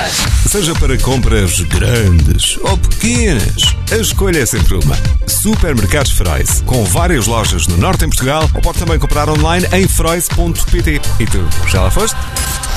Seja para compras grandes ou pequenas, a escolha é sempre uma. Supermercados Freud, com várias lojas no norte em Portugal, ou pode também comprar online em freud.pt. E tu, já lá foste?